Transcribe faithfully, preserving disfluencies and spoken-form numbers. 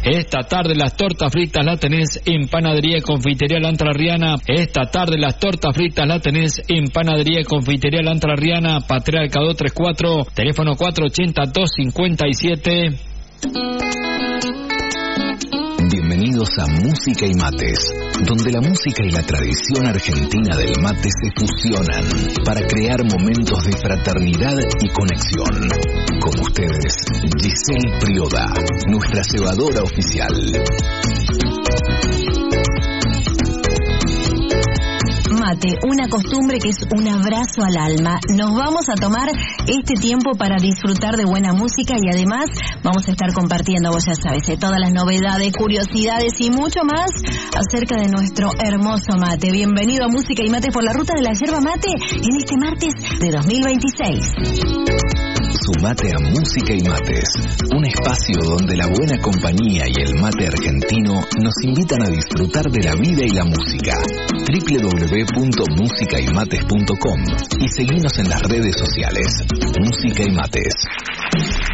Esta tarde las tortas fritas las tenés en Panadería y Confitería La Entrerriana. Esta tarde las tortas fritas las tenés en Panadería y Confitería La Entrerriana, Patriarca doscientos treinta y cuatro, teléfono cuatro ochenta, dos cincuenta y siete. Bienvenidos a Música y Mates, donde la música y la tradición argentina del mate se fusionan para crear momentos de fraternidad y conexión. Con ustedes, Giselle Prioda, nuestra cebadora oficial. Mate, una costumbre que es un abrazo al alma. Nos vamos a tomar este tiempo para disfrutar de buena música y además vamos a estar compartiendo, vos ya sabes, de todas las novedades, curiosidades y mucho más acerca de nuestro hermoso mate. Bienvenido a Música y Mate por la Ruta de la Yerba Mate en este martes de dos mil veintiséis. Sumate a Música y Mates, un espacio donde la buena compañía y el mate argentino nos invitan a disfrutar de la vida y la música. doble u doble u doble u punto música y mates punto com y seguinos en las redes sociales. Música y Mates.